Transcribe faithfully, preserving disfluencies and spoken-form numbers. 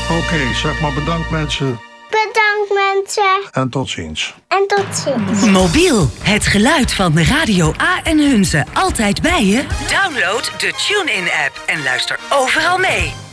Oké, okay, zeg maar bedankt mensen. Bedankt mensen. En tot ziens. En tot ziens. Mobiel, het geluid van Radio A en Hunze. Altijd bij je? Download de TuneIn-app en luister overal mee.